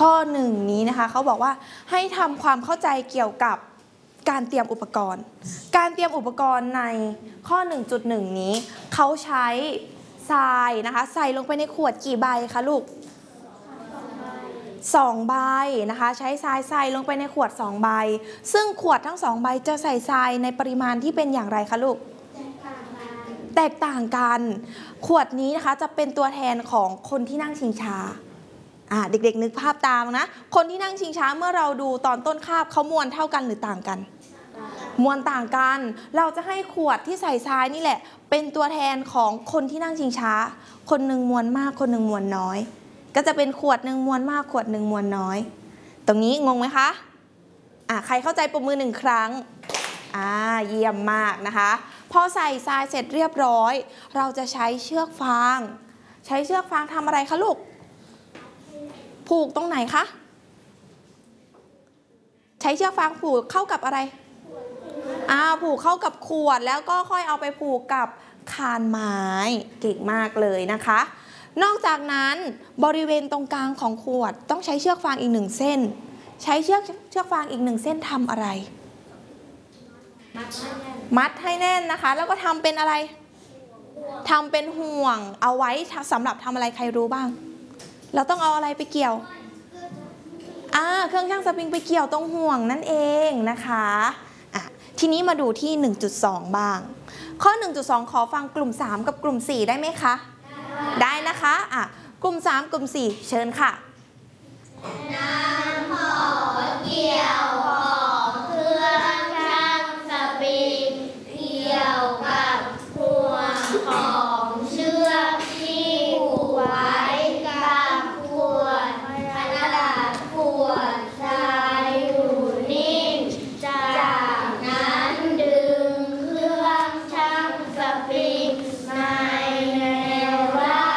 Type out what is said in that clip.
ข้อ1นี้นะคะเขาบอกว่าให้ทำความเข้าใจเกี่ยวกับการเตรียมอุปกรณ์ การเตรียมอุปกรณ์ในข้อ 1.1 นี้เขาใช้ทรายนะคะใส่ลงไปในขวดกี่ใบคะลูก2 ใบนะคะใช้ทรายใส่ลงไปในขวด2 ใบซึ่งขวดทั้ง2 ใบจะใส่ทรายในปริมาณที่เป็นอย่างไรคะลูกแตกต่างกันขวดนี้นะคะจะเป็นตัวแทนของคนที่นั่งชิงช้าเด็กๆนึกภาพตามนะคนที่นั่งชิงช้าเมื่อเราดูตอนต้นคาบเขามวลเท่ากันหรือต่างกันมวลต่างกันเราจะให้ขวดที่ใส่ทรายนี่แหละเป็นตัวแทนของคนที่นั่งชิงช้าคนหนึ่งมวลมากคนหนึ่งมวลน้อยก็จะเป็นขวดหนึ่งมวลมากขวดหนึ่งมวลน้อยตรงนี้งงไหมคะใครเข้าใจปรบมือ1 ครั้งเยี่ยมมากนะคะพอใส่ทรายเสร็จเรียบร้อยเราจะใช้เชือกฟางทำอะไรคะลูกผูกตรงไหนคะใช้เชือกฟางผูกเข้ากับอะไรผูกเข้ากับขวดแล้วก็ค่อยเอาไปผูกกับคานไม้เก่งมากเลยนะคะนอกจากนั้นบริเวณตรงกลางของขวดต้องใช้เชือกฟางอีก1 เส้นใช้เชือกฟางอีก1 เส้นทำอะไรมัดให้แน่นนะคะแล้วก็ทำเป็นอะไรทำเป็นห่วงเอาไว้สำหรับทำอะไรใครรู้บ้างเราต้องเอาอะไรไปเกี่ยวเครื่องชั่งสปริงไปเกี่ยวตรงห่วงนั่นเองนะคะทีนี้มาดูที่ 1.2 บ้างข้อ 1.2 ขอฟังกลุ่ม3กับกลุ่ม4ได้ไหมคะได้นะคะกลุ่ม3กลุ่ม4เชิญค่ะน้ำหอมเกี่ยว